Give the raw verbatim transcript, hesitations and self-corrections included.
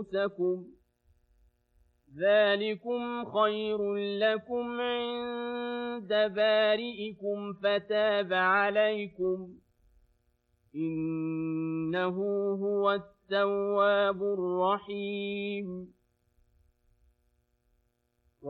أنفسكم ذلكم خير لكم عند بارئكم فتاب عليكم إنه هو التواب الرحيم